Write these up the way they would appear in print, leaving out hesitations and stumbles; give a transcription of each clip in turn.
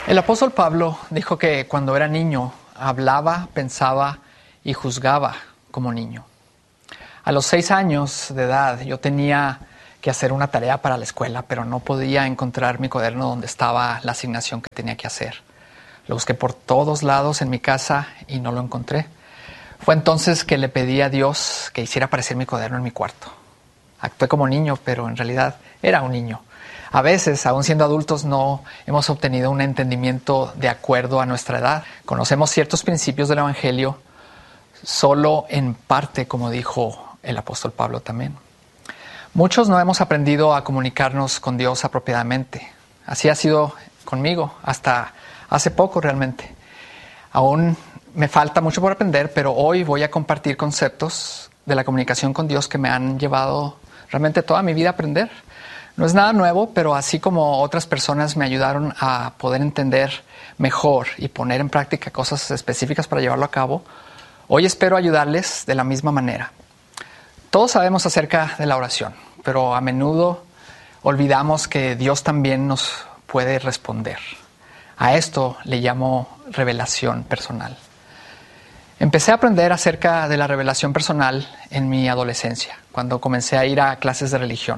El apóstol Pablo dijo que cuando era niño hablaba, pensaba y juzgaba como niño. A los 6 años de edad yo tenía que hacer una tarea para la escuela, pero no podía encontrar mi cuaderno donde estaba la asignación que tenía que hacer. Lo busqué por todos lados en mi casa y no lo encontré. Fue entonces que le pedí a Dios que hiciera aparecer mi cuaderno en mi cuarto. Actué como niño, pero en realidad era un niño. A veces, aún siendo adultos, no hemos obtenido un entendimiento de acuerdo a nuestra edad. Conocemos ciertos principios del Evangelio solo en parte, como dijo el apóstol Pablo también. Muchos no hemos aprendido a comunicarnos con Dios apropiadamente. Así ha sido conmigo hasta hace poco realmente. Aún me falta mucho por aprender, pero hoy voy a compartir conceptos de la comunicación con Dios que me han llevado realmente toda mi vida a aprender. No es nada nuevo, pero así como otras personas me ayudaron a poder entender mejor y poner en práctica cosas específicas para llevarlo a cabo, hoy espero ayudarles de la misma manera. Todos sabemos acerca de la oración, pero a menudo olvidamos que Dios también nos puede responder. A esto le llamo revelación personal. Empecé a aprender acerca de la revelación personal en mi adolescencia, cuando comencé a ir a clases de religión.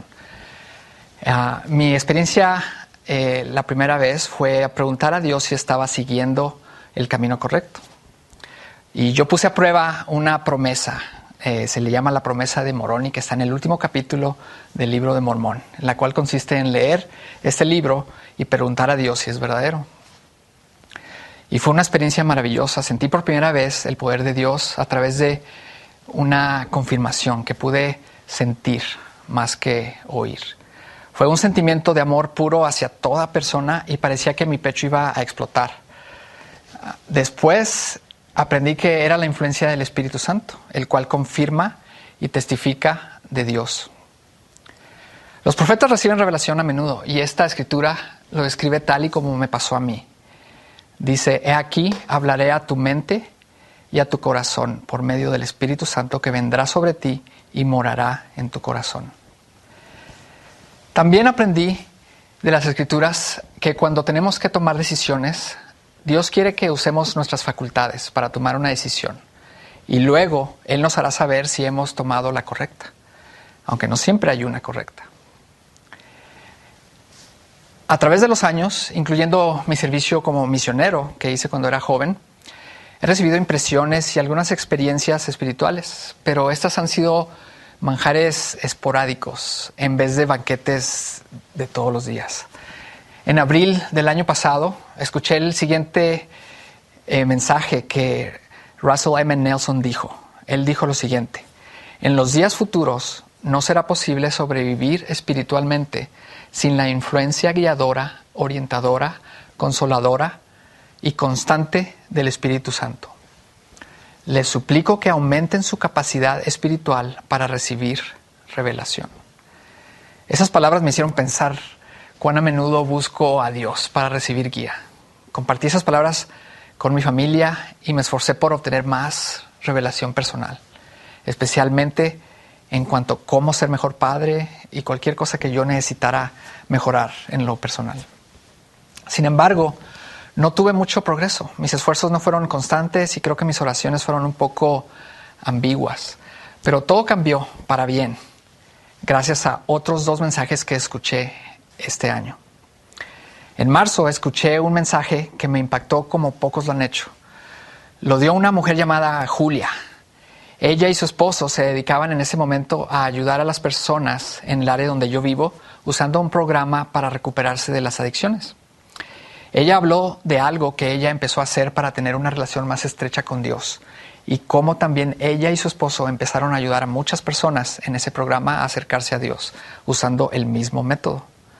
Mi experiencia la primera vez fue a preguntar a Dios si estaba siguiendo el camino correcto. Y yo puse a prueba una promesa, se le llama la promesa de Moroni, que está en el último capítulo del libro de Mormón, en la cual consiste en leer este libro y preguntar a Dios si es verdadero. Y fue una experiencia maravillosa. Sentí por primera vez el poder de Dios a través de una confirmación que pude sentir más que oír. Fue un sentimiento de amor puro hacia toda persona y parecía que mi pecho iba a explotar. Después aprendí que era la influencia del Espíritu Santo, el cual confirma y testifica de Dios. Los profetas reciben revelación a menudo y esta escritura lo describe tal y como me pasó a mí. Dice, he aquí, hablaré a tu mente y a tu corazón por medio del Espíritu Santo que vendrá sobre ti y morará en tu corazón. También aprendí de las Escrituras que cuando tenemos que tomar decisiones, Dios quiere que usemos nuestras facultades para tomar una decisión. Y luego Él nos hará saber si hemos tomado la correcta, aunque no siempre hay una correcta. A través de los años, incluyendo mi servicio como misionero que hice cuando era joven, he recibido impresiones y algunas experiencias espirituales, pero estas han sido manjares esporádicos en vez de banquetes de todos los días. En abril del año pasado, escuché el siguiente mensaje que Russell M. Nelson dijo. Él dijo lo siguiente: en los días futuros no será posible sobrevivir espiritualmente sin la influencia guiadora, orientadora, consoladora y constante del Espíritu Santo. Les suplico que aumenten su capacidad espiritual para recibir revelación. Esas palabras me hicieron pensar cuán a menudo busco a Dios para recibir guía. Compartí esas palabras con mi familia y me esforcé por obtener más revelación personal, especialmente en cuanto a cómo ser mejor padre y cualquier cosa que yo necesitara mejorar en lo personal. Sin embargo, no tuve mucho progreso. Mis esfuerzos no fueron constantes y creo que mis oraciones fueron un poco ambiguas. Pero todo cambió para bien, gracias a otros 2 mensajes que escuché este año. En marzo escuché un mensaje que me impactó como pocos lo han hecho. Lo dio una mujer llamada Julia. Ella y su esposo se dedicaban en ese momento a ayudar a las personas en el área donde yo vivo usando un programa para recuperarse de las adicciones. Ella habló de algo que ella empezó a hacer para tener una relación más estrecha con Dios y cómo también ella y su esposo empezaron a ayudar a muchas personas en ese programa a acercarse a Dios usando el mismo método.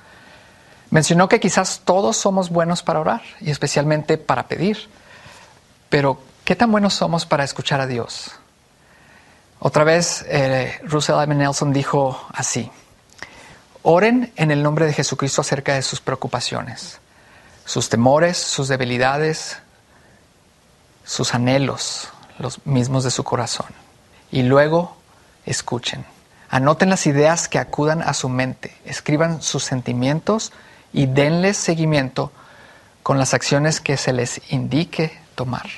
Mencionó que quizás todos somos buenos para orar y especialmente para pedir, pero ¿qué tan buenos somos para escuchar a Dios? Otra vez, Russell M. Nelson dijo así: oren en el nombre de Jesucristo acerca de sus preocupaciones, sus temores, sus debilidades, sus anhelos, los mismos de su corazón. Y luego escuchen. Anoten las ideas que acudan a su mente, escriban sus sentimientos y denles seguimiento con las acciones que se les indique tomar.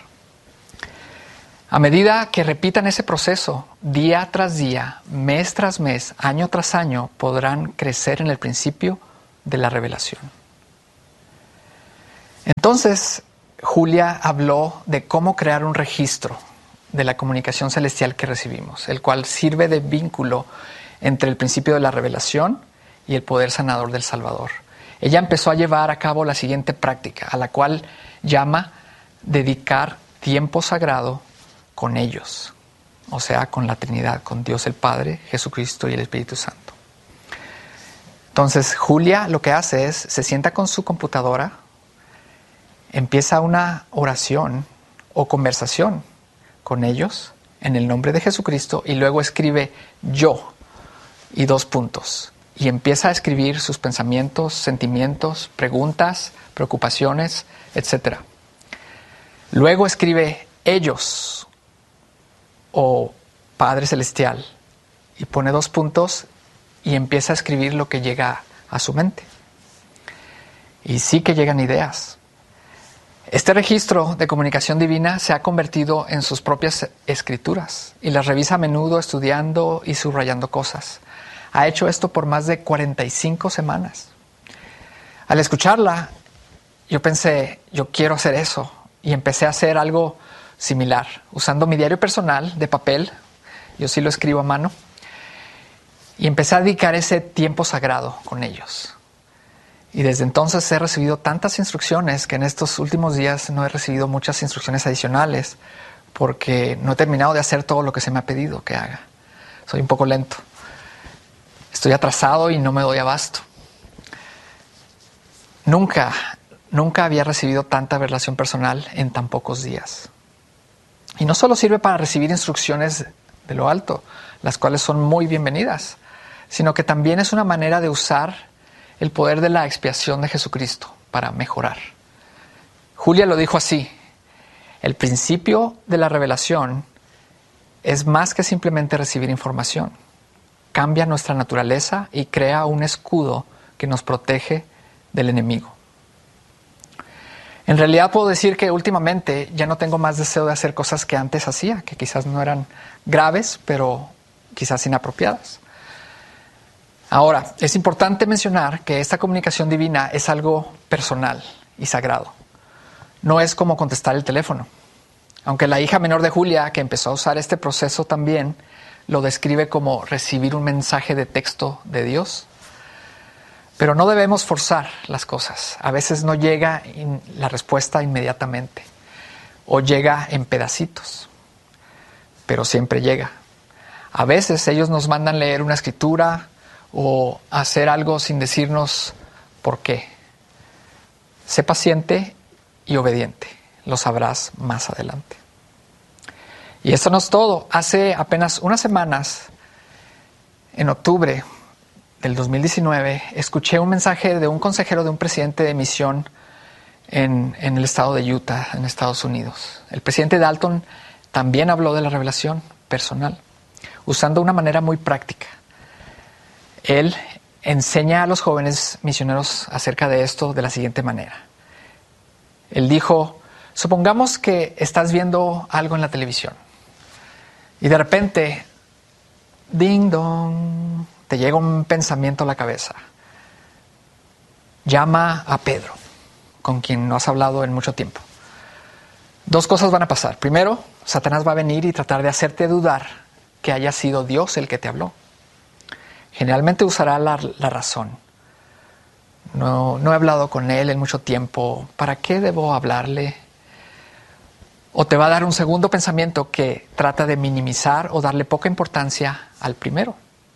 A medida que repitan ese proceso, día tras día, mes tras mes, año tras año, podrán crecer en el principio de la revelación. Entonces, Julia habló de cómo crear un registro de la comunicación celestial que recibimos, el cual sirve de vínculo entre el principio de la revelación y el poder sanador del Salvador. Ella empezó a llevar a cabo la siguiente práctica, a la cual llama dedicar tiempo sagrado con ellos, o sea, con la Trinidad, con Dios el Padre, Jesucristo y el Espíritu Santo. Entonces, Julia lo que hace es, se sienta con su computadora, empieza una oración o conversación con ellos en el nombre de Jesucristo y luego escribe yo y 2 puntos. Y empieza a escribir sus pensamientos, sentimientos, preguntas, preocupaciones, etc. Luego escribe ellos o Padre Celestial y pone 2 puntos y empieza a escribir lo que llega a su mente. Y sí que llegan ideas. Este registro de comunicación divina se ha convertido en sus propias escrituras y las revisa a menudo estudiando y subrayando cosas. Ha hecho esto por más de 45 semanas. Al escucharla, yo pensé, yo quiero hacer eso. Y empecé a hacer algo similar, usando mi diario personal de papel. Yo sí lo escribo a mano. Y empecé a dedicar ese tiempo sagrado con ellos. Y desde entonces he recibido tantas instrucciones que en estos últimos días no he recibido muchas instrucciones adicionales porque no he terminado de hacer todo lo que se me ha pedido que haga. Soy un poco lento. Estoy atrasado y no me doy abasto. Nunca había recibido tanta relación personal en tan pocos días. Y no solo sirve para recibir instrucciones de lo alto, las cuales son muy bienvenidas, sino que también es una manera de usar el poder de la expiación de Jesucristo para mejorar. Julia lo dijo así: el principio de la revelación es más que simplemente recibir información. Cambia nuestra naturaleza y crea un escudo que nos protege del enemigo. En realidad puedo decir que últimamente ya no tengo más deseo de hacer cosas que antes hacía, que quizás no eran graves, pero quizás inapropiadas. Ahora, es importante mencionar que esta comunicación divina es algo personal y sagrado. No es como contestar el teléfono. Aunque la hija menor de Julia, que empezó a usar este proceso también, lo describe como recibir un mensaje de texto de Dios. Pero no debemos forzar las cosas. A veces no llega la respuesta inmediatamente o llega en pedacitos, pero siempre llega. A veces ellos nos mandan leer una escritura o hacer algo sin decirnos por qué. Sé paciente y obediente. Lo sabrás más adelante. Y esto no es todo. Hace apenas unas semanas, en octubre del 2019, escuché un mensaje de un consejero de un presidente de misión en el estado de Utah, en Estados Unidos. El presidente Dalton también habló de la revelación personal, usando una manera muy práctica. Él enseña a los jóvenes misioneros acerca de esto de la siguiente manera. Él dijo: supongamos que estás viendo algo en la televisión y de repente, ding dong, te llega un pensamiento a la cabeza. Llama a Pedro, con quien no has hablado en mucho tiempo. 2 cosas van a pasar. Primero, Satanás va a venir y tratar de hacerte dudar que haya sido Dios el que te habló. Generalmente usará la razón. No he hablado con él en mucho tiempo. ¿Para qué debo hablarle? O te va a dar un segundo pensamiento que trata de minimizar o darle poca importancia al primero.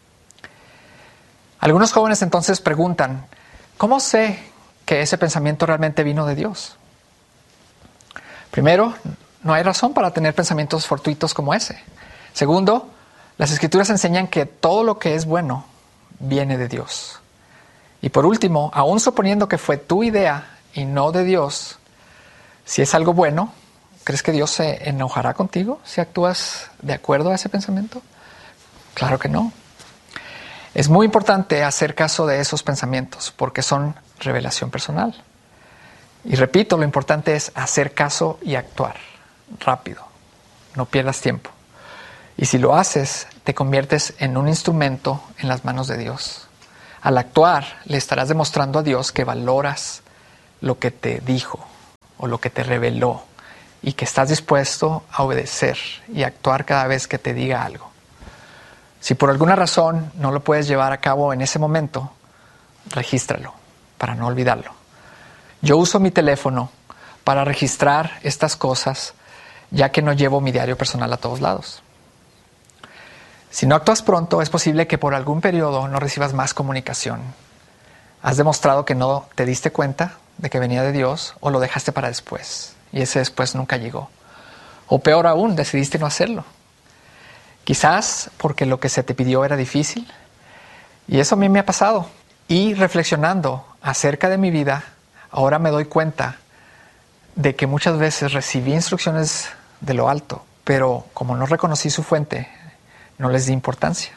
Algunos jóvenes entonces preguntan: ¿cómo sé que ese pensamiento realmente vino de Dios? Primero, no hay razón para tener pensamientos fortuitos como ese. Segundo, las Escrituras enseñan que todo lo que es bueno viene de Dios. Y por último, aún suponiendo que fue tu idea y no de Dios, si es algo bueno, ¿crees que Dios se enojará contigo si actúas de acuerdo a ese pensamiento? Claro que no. Es muy importante hacer caso de esos pensamientos porque son revelación personal. Y repito, lo importante es hacer caso y actuar rápido. No pierdas tiempo. Y si lo haces, te conviertes en un instrumento en las manos de Dios. Al actuar, le estarás demostrando a Dios que valoras lo que te dijo o lo que te reveló y que estás dispuesto a obedecer y actuar cada vez que te diga algo. Si por alguna razón no lo puedes llevar a cabo en ese momento, regístralo para no olvidarlo. Yo uso mi teléfono para registrar estas cosas, ya que no llevo mi diario personal a todos lados. Si no actúas pronto, es posible que por algún periodo no recibas más comunicación. Has demostrado que no te diste cuenta de que venía de Dios o lo dejaste para después, y ese después nunca llegó. O peor aún, decidiste no hacerlo. Quizás porque lo que se te pidió era difícil, y eso a mí me ha pasado. Y reflexionando acerca de mi vida, ahora me doy cuenta de que muchas veces recibí instrucciones de lo alto, pero como no reconocí su fuente, no les di importancia.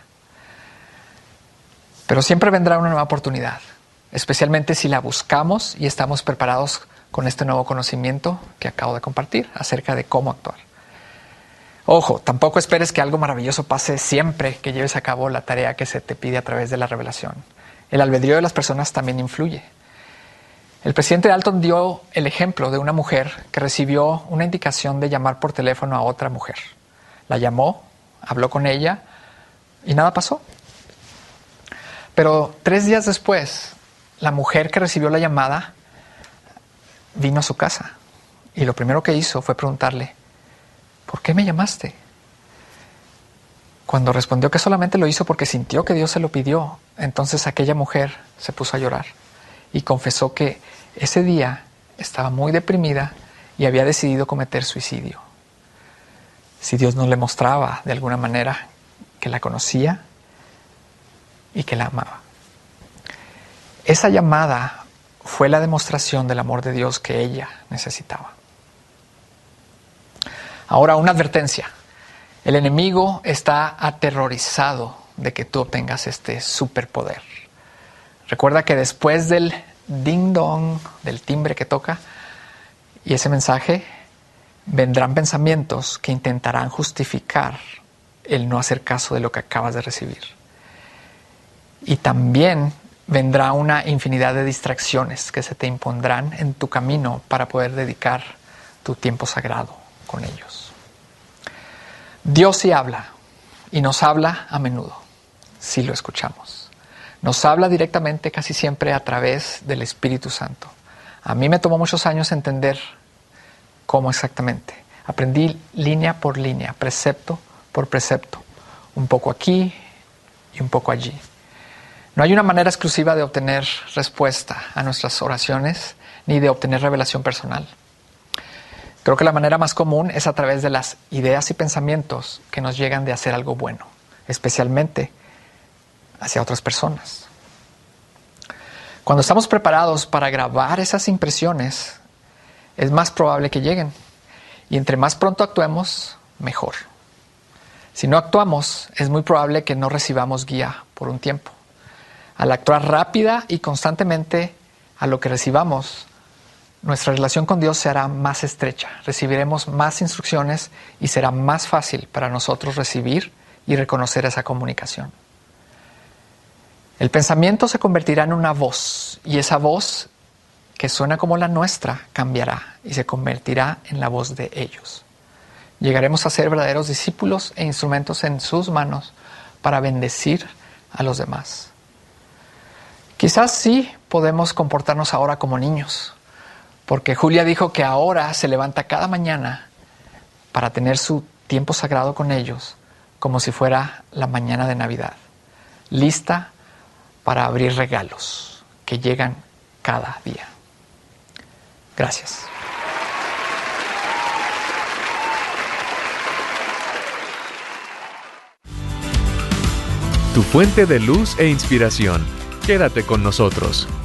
Pero siempre vendrá una nueva oportunidad, especialmente si la buscamos y estamos preparados con este nuevo conocimiento que acabo de compartir acerca de cómo actuar. Ojo, tampoco esperes que algo maravilloso pase siempre que lleves a cabo la tarea que se te pide a través de la revelación. El albedrío de las personas también influye. El presidente Dalton dio el ejemplo de una mujer que recibió una indicación de llamar por teléfono a otra mujer. La llamó, habló con ella y nada pasó. Pero 3 días después, la mujer que recibió la llamada vino a su casa y lo primero que hizo fue preguntarle: ¿por qué me llamaste? Cuando respondió que solamente lo hizo porque sintió que Dios se lo pidió, entonces aquella mujer se puso a llorar y confesó que ese día estaba muy deprimida y había decidido cometer suicidio. Si Dios no le mostraba de alguna manera que la conocía y que la amaba. Esa llamada fue la demostración del amor de Dios que ella necesitaba. Ahora, una advertencia. El enemigo está aterrorizado de que tú obtengas este superpoder. Recuerda que después del ding dong, del timbre que toca, y ese mensaje, vendrán pensamientos que intentarán justificar el no hacer caso de lo que acabas de recibir. Y también vendrá una infinidad de distracciones que se te impondrán en tu camino para poder dedicar tu tiempo sagrado con ellos. Dios sí habla, y nos habla a menudo, si lo escuchamos. Nos habla directamente casi siempre a través del Espíritu Santo. A mí me tomó muchos años entender cómo exactamente. Aprendí línea por línea, precepto por precepto, un poco aquí y un poco allí. No hay una manera exclusiva de obtener respuesta a nuestras oraciones ni de obtener revelación personal. Creo que la manera más común es a través de las ideas y pensamientos que nos llegan de hacer algo bueno, especialmente hacia otras personas. Cuando estamos preparados para grabar esas impresiones, es más probable que lleguen. Y entre más pronto actuemos, mejor. Si no actuamos, es muy probable que no recibamos guía por un tiempo. Al actuar rápida y constantemente a lo que recibamos, nuestra relación con Dios se hará más estrecha, recibiremos más instrucciones y será más fácil para nosotros recibir y reconocer esa comunicación. El pensamiento se convertirá en una voz, y esa voz, que suena como la nuestra, cambiará y se convertirá en la voz de ellos. Llegaremos a ser verdaderos discípulos e instrumentos en sus manos para bendecir a los demás. Quizás sí podemos comportarnos ahora como niños, porque Julia dijo que ahora se levanta cada mañana para tener su tiempo sagrado con ellos, como si fuera la mañana de Navidad, lista para abrir regalos que llegan cada día. Gracias. Tu fuente de luz e inspiración. Quédate con nosotros.